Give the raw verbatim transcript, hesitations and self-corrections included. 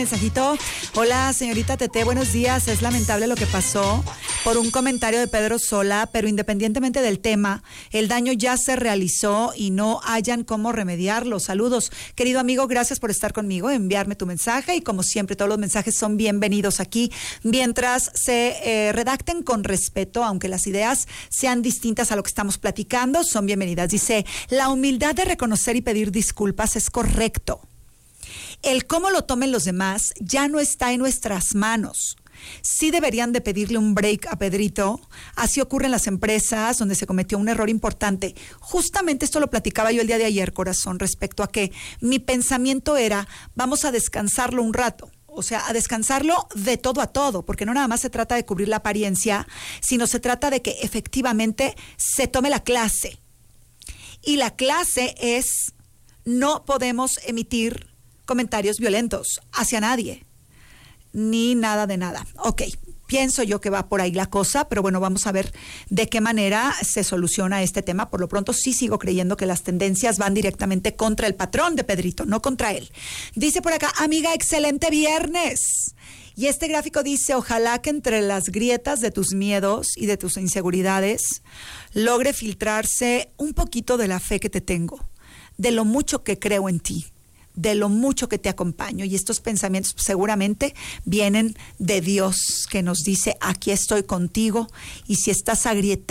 mensajito. Hola, señorita Tete, buenos días. Es lamentable lo que pasó por un comentario de Pedro Sola, pero independientemente del tema, el daño ya se realizó y no hayan cómo remediarlo. Saludos. Querido amigo, gracias por estar conmigo, enviarme tu mensaje y como siempre todos los mensajes son bienvenidos aquí mientras se eh, redacten con respeto, aunque las ideas sean distintas a lo que estamos platicando, son bienvenidas. Dice, la humildad de reconocer y pedir disculpas es correcto. El cómo lo tomen los demás ya no está en nuestras manos. Sí deberían de pedirle un break a Pedrito. Así ocurre en las empresas donde se cometió un error importante. Justamente esto lo platicaba yo el día de ayer, corazón, respecto a que mi pensamiento era, vamos a descansarlo un rato. O sea, a descansarlo de todo a todo, porque no nada más se trata de cubrir la apariencia, sino se trata de que efectivamente se tome la clase. Y la clase es, no podemos emitir comentarios violentos hacia nadie, ni nada de nada. Ok, pienso yo que va por ahí la cosa, pero bueno, vamos a ver de qué manera se soluciona este tema. Por lo pronto sí sigo creyendo que las tendencias van directamente contra el patrón de Pedrito, no contra él. Dice por acá, amiga, excelente viernes. Y este gráfico dice, ojalá que entre las grietas de tus miedos y de tus inseguridades logre filtrarse un poquito de la fe que te tengo, de lo mucho que creo en ti, de lo mucho que te acompaño. Y estos pensamientos seguramente vienen de Dios, que nos dice, aquí estoy contigo, y si estás agrietado,